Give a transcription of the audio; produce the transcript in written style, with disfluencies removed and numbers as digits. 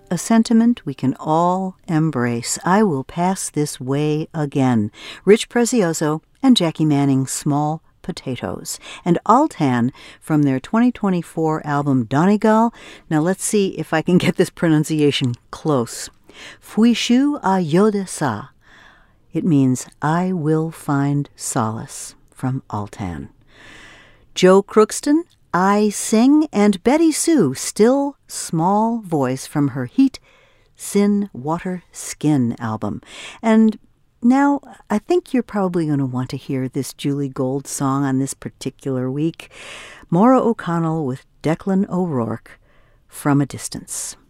a sentiment we can all embrace. I will pass this way again. Rich Prezioso and Jackie Manning, Small Potatoes. And Altan from their 2024 album Donegal. Now let's see if I can get this pronunciation close. Fuishu a Yodesa. It means I will find solace from Altan. Joe Crookston, I Sing, and Betty Sue, Still Small Voice from her Heat, Sin, Water, Skin album. And now I think you're probably going to want to hear this Julie Gold song on this particular week. Maura O'Connell with Declan O'Rourke, From a Distance.